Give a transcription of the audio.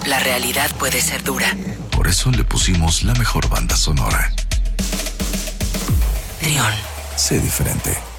la realidad puede ser dura. Por eso le pusimos la mejor banda sonora. Trión. Sé diferente.